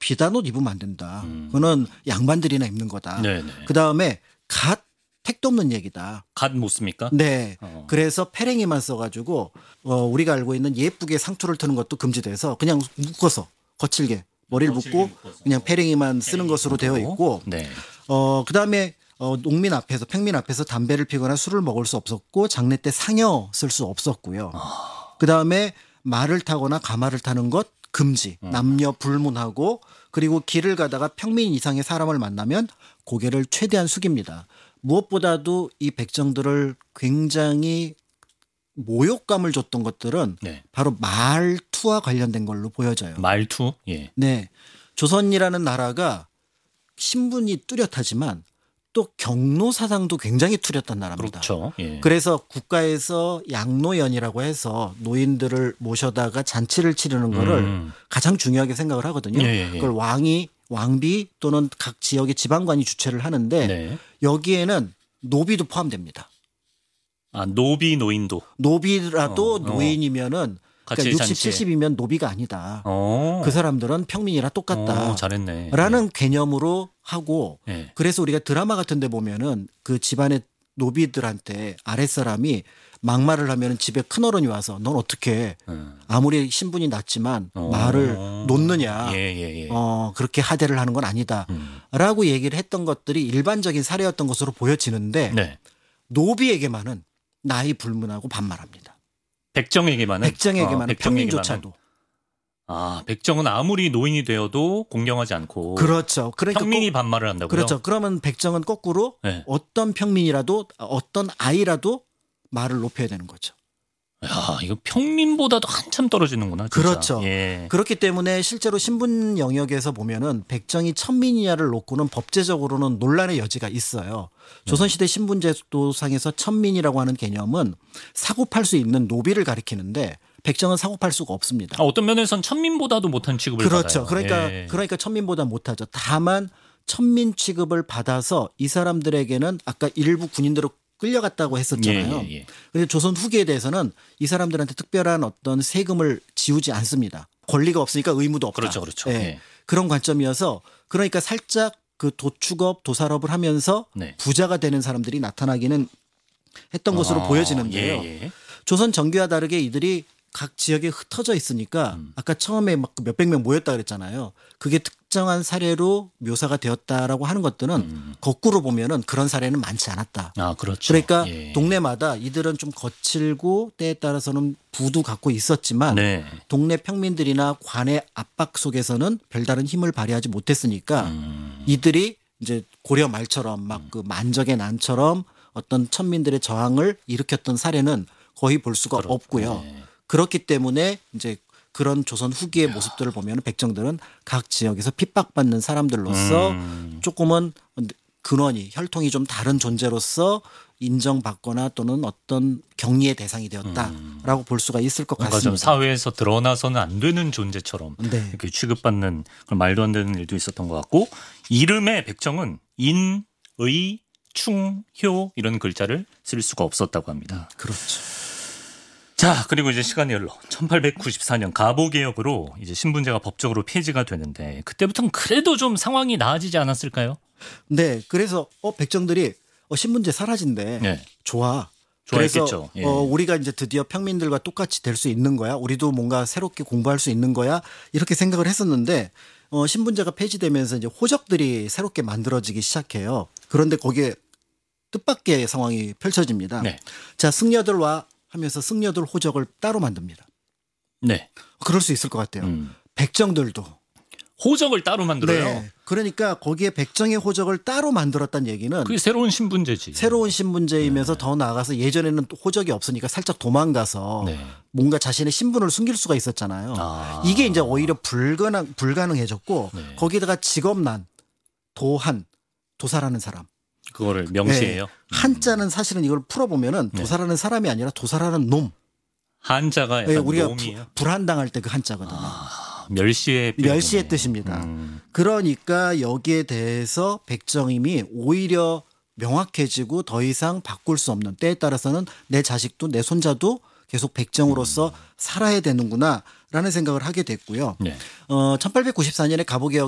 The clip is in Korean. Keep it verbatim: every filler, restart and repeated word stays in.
비단 옷 입으면 안 된다. 음. 그거는 양반들이나 입는 거다. 네네. 그다음에 갓 택도 없는 얘기다. 갓 못 씁니까? 네. 어. 그래서 페랭이만 써가지고 어, 우리가 알고 있는 예쁘게 상투를 트는 것도 금지돼서 그냥 묶어서 거칠게 머리를 묶고 묶어서. 그냥 페랭이만 쓰는 것으로 되어 있고 네. 어, 그다음에 어, 농민 앞에서 평민 앞에서 담배를 피거나 술을 먹을 수 없었고 장례 때 상여 쓸 수 없었고요. 아. 그다음에 말을 타거나 가마를 타는 것 금지. 음. 남녀 불문하고 그리고 길을 가다가 평민 이상의 사람을 만나면 고개를 최대한 숙입니다. 무엇보다도 이 백정들을 굉장히 모욕감을 줬던 것들은 네. 바로 말투와 관련된 걸로 보여져요. 말투. 예. 네. 조선이라는 나라가 신분이 뚜렷하지만 또 경로 사상도 굉장히 뚜렷한 나라입니다. 그렇죠. 예. 그래서 국가에서 양로연이라고 해서 노인들을 모셔다가 잔치를 치르는 거를 음. 가장 중요하게 생각을 하거든요. 예, 예, 예. 그걸 왕이 왕비 또는 각 지역의 지방관이 주최를 하는데 네. 여기에는 노비도 포함됩니다. 아, 노비 노인도. 노비라도 어, 어. 노인이면은 같이 그러니까 육십, 잔치에. 칠십이면 노비가 아니다. 어. 그 사람들은 평민이라 똑같다. 어, 잘했네. 라는 개념으로 하고 예. 그래서 우리가 드라마 같은 데 보면은 그 집안의 노비들한테 아랫사람이 막말을 하면 집에 큰어른이 와서 넌 어떻게 음. 아무리 신분이 낮지만 어. 말을 놓느냐. 예, 예, 예. 어, 그렇게 하대를 하는 건 아니다. 음. 라고 얘기를 했던 것들이 일반적인 사례였던 것으로 보여지는데 네. 노비에게만은 나이 불문하고 반말합니다. 백정에게만은 백정에게만은 어, 백정에게만은. 평민조차도. 아, 백정은 아무리 노인이 되어도 공경하지 않고 그렇죠. 그러니까 평민이 꼭- 반말을 한다고요? 그렇죠. 그러면 백정은 거꾸로 네. 어떤 평민이라도 어떤 아이라도 말을 높여야 되는 거죠. 야, 이거 평민보다도 한참 떨어지는구나. 진짜. 그렇죠. 예. 그렇기 때문에 실제로 신분 영역에서 보면은 백정이 천민이냐를 놓고는 법제적으로는 논란의 여지가 있어요. 조선시대 신분제도상에서 천민이라고 하는 개념은 사고팔 수 있는 노비를 가리키는데 백정은 사고팔 수가 없습니다. 아, 어떤 면에선 천민보다도 못한 취급을 그렇죠. 받아요. 그러니까 예. 그러니까 천민보다 못하죠. 다만 천민 취급을 받아서 이 사람들에게는 아까 일부 군인들을 끌려갔다고 했었잖아요. 예, 예, 예. 근데 조선 후기에 대해서는 이 사람들한테 특별한 어떤 세금을 지우지 않습니다. 권리가 없으니까 의무도 없다. 그렇죠, 그렇죠. 예. 예. 그런 관점이어서 그러니까 살짝 그 도축업, 도살업을 하면서 네. 부자가 되는 사람들이 나타나기는 했던 것으로 아, 보여지는데요. 예, 예. 조선 전기와 다르게 이들이 각 지역에 흩어져 있으니까 음. 아까 처음에 막 몇백 명 모였다 그랬잖아요. 그게 특정한 사례로 묘사가 되었다라고 하는 것들은 음. 거꾸로 보면은 그런 사례는 많지 않았다. 아, 그렇죠. 그러니까 예. 동네마다 이들은 좀 거칠고 때에 따라서는 부도 갖고 있었지만 네. 동네 평민들이나 관의 압박 속에서는 별다른 힘을 발휘하지 못했으니까 음. 이들이 이제 고려 말처럼 막 그 만적의 난처럼 어떤 천민들의 저항을 일으켰던 사례는 거의 볼 수가 그렇- 없고요. 네. 그렇기 때문에 이제 그런 조선 후기의 모습들을 보면 백정들은 각 지역에서 핍박받는 사람들로서 음. 조금은 근원이 혈통이 좀 다른 존재로서 인정받거나 또는 어떤 경리의 대상이 되었다라고 볼 수가 있을 것 뭔가 좀 같습니다. 사회에서 드러나서는 안 되는 존재처럼 네. 이렇게 취급받는 그런 말도 안 되는 일도 있었던 것 같고 이름의 백정은 인, 의, 충, 효 이런 글자를 쓸 수가 없었다고 합니다. 그렇죠. 자, 그리고 이제 시간이 흘러 천팔백구십사 년 가보개혁으로 이제 신분제가 법적으로 폐지가 되는데 그때부터는 그래도 좀 상황이 나아지지 않았을까요? 네, 그래서 어 백정들이 어 신분제 사라진대. 네. 좋아. 좋아했겠죠. 그래서 예. 어, 우리가 이제 드디어 평민들과 똑같이 될 수 있는 거야. 우리도 뭔가 새롭게 공부할 수 있는 거야. 이렇게 생각을 했었는데 어, 신분제가 폐지되면서 이제 호적들이 새롭게 만들어지기 시작해요. 그런데 거기에 뜻밖의 상황이 펼쳐집니다. 네. 자, 승려들 와 하면서 승려들 호적을 따로 만듭니다. 네. 그럴 수 있을 것 같아요. 음. 백정들도. 호적을 따로 만들어요. 네. 그러니까 거기에 백정의 호적을 따로 만들었다는 얘기는 그게 새로운 신분제지. 새로운 신분제이면서 더 나아가서 예전에는 또 호적이 없으니까 살짝 도망가서 네. 뭔가 자신의 신분을 숨길 수가 있었잖아요. 아. 이게 이제 오히려 불가능, 불가능해졌고 네. 거기다가 직업난, 도한, 도사라는 사람. 그거를 명시해요. 네. 한자는 사실은 이걸 풀어보면은 네. 도사라는 사람이 아니라 도사라는 놈. 한자가 약간 네, 우리가 부, 놈이에요. 불한당할 때 그 한자거든요. 아, 멸시의 멸시의 표현이네. 뜻입니다. 음. 그러니까 여기에 대해서 백정임이 오히려 명확해지고 더 이상 바꿀 수 없는 때에 따라서는 내 자식도 내 손자도 계속 백정으로서 살아야 되는구나라는 생각을 하게 됐고요. 네. 어, 천팔백구십사 년에 가보개혁